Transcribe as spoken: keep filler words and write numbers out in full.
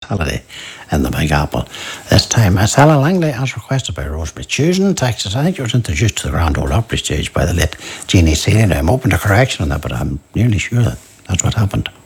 holiday in the Big Apple. This time, as Ella Langley, as requested by Rosemary Choosing, Texas. I think it was introduced to the Grand Ole Opry stage by the late Jeannie Seeley. I'm open to correction on that, but I'm nearly sure that that's what happened.